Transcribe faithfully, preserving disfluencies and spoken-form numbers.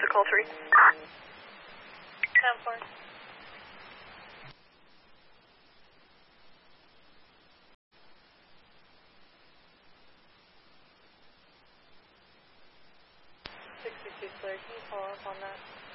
call three. ten four. sixty-two clear. Can you follow up on that?